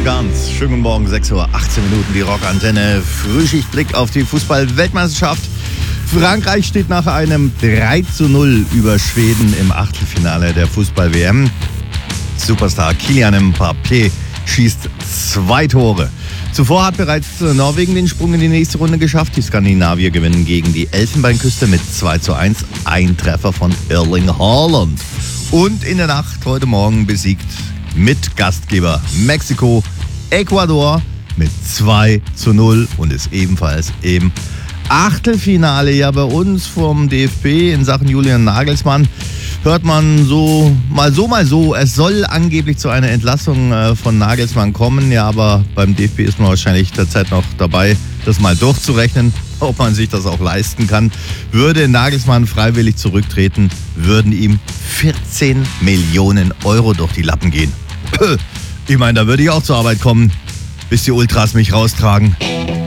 Ganz schönen guten Morgen, 6 Uhr, 18 Minuten, die Rockantenne. Frühschichtblick auf die Fußball-Weltmeisterschaft. Frankreich steht nach einem 3:0 über Schweden im Achtelfinale der Fußball-WM. Superstar Kylian Mbappé schießt 2 Tore. Zuvor hat bereits Norwegen den Sprung in die nächste Runde geschafft. Die Skandinavier gewinnen gegen die Elfenbeinküste mit 2:1. Ein Treffer von Erling Haaland. Und in der Nacht heute Morgen besiegt mit Gastgeber Mexiko Ecuador mit 2:0 und ist ebenfalls im Achtelfinale. Ja, bei uns vom DFB in Sachen Julian Nagelsmann hört man so. Es soll angeblich zu einer Entlassung von Nagelsmann kommen. Ja, aber beim DFB ist man wahrscheinlich derzeit noch dabei, das mal durchzurechnen, ob man sich das auch leisten kann. Würde Nagelsmann freiwillig zurücktreten, würden ihm 14 Millionen Euro durch die Lappen gehen. Ich meine, da würde ich auch zur Arbeit kommen, bis die Ultras mich raustragen.